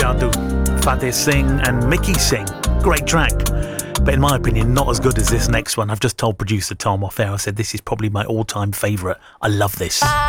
Jadoo, Fateh Singh and Mickey Singh. Great track, but in my opinion not as good as this next one. I've just told producer Tom off air, I said this is probably my all-time favourite. I love this.